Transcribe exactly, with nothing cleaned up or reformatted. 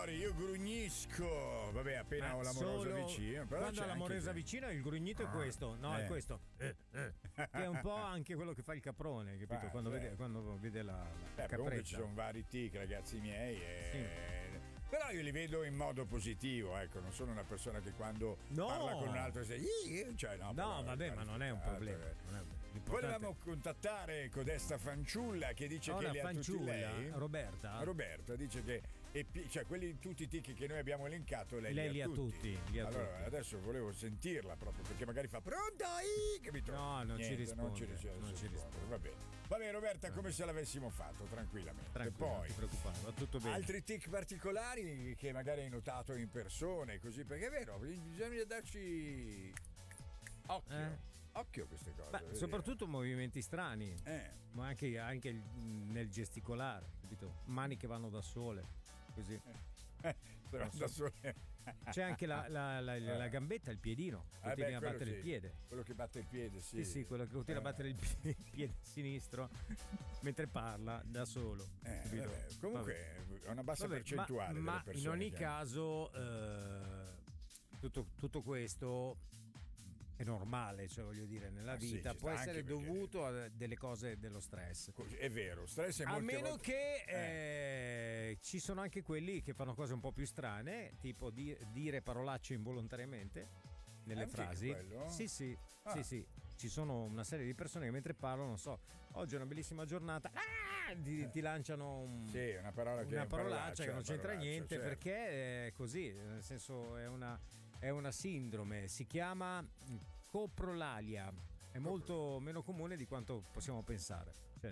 fuori, io grugnisco. Vabbè, appena Ma ho l'amorosa solo vicino. Però quando c'è ho l'amorosa anche- vicina, il grugnito è questo. No, Eh. è questo. Eh, eh. Che è un po' anche quello che fa il caprone, capito? Ah, Quando beh. vede, quando vede la, la Beh, comunque ci capretta. sono vari tic, ragazzi miei. E... Però io li vedo in modo positivo, ecco, non sono una persona che quando No. parla con un altro sei, "Ih", cioè, no, No, però- vabbè, ma non è un problema. Eh. Non è un- l'importante- Volevamo contattare codesta fanciulla che dice Oh, che la li ha tutti fanciulla, lei. Roberta? Roberta dice che è pi- cioè quelli tutti i tic che noi abbiamo elencato lei, Lei li ha tutti. li ha allora tutti. adesso volevo sentirla proprio perché magari fa pronto, ih", capito? No, non ci Niente, risponde, non ci risponde, non ci risponde. va bene. Va bene Roberta, come se l'avessimo fatto tranquillamente. Tranquillo, non Poi ti preoccupare, va tutto bene. altri tic particolari che magari hai notato in persone, così, perché è vero, bisogna darci occhio, Eh? occhio a queste cose. Beh, vedi? soprattutto movimenti strani, Eh. ma anche, anche il- nel gesticolare, capito? Mani che vanno da sole, così. Eh, però da sole. C'è anche la, la- la- la gambetta, il piedino, Eh, continui beh, a quello battere sì. il piede. Quello che batte il piede, sì. Sì, sì, quello che continua a battere il piede, il piede sinistro mentre parla da solo. Eh, capito? vabbè, comunque è una bassa Vabbè, percentuale ma, delle ma persone in ogni che- caso eh, tutto, tutto questo è normale, cioè voglio dire, nella Ah, sì, vita ci può sta essere anche perché- dovuto a delle cose dello stress. È vero, stress è A molte meno volte- che eh, ci sono anche quelli che fanno cose un po' più strane, tipo di- dire parolacce involontariamente nelle Anche frasi. quello? Sì, sì, Ah. sì, sì. Ci sono una serie di persone che mentre parlano, non so, oggi è una bellissima giornata, ah! ti, ti lanciano un- Sì, una parola che una è parolaccia che non una c'entra parolaccia, niente, certo. perché è così, nel senso è una, è una sindrome, si chiama coprolalia. È molto meno comune di quanto possiamo pensare. Cioè,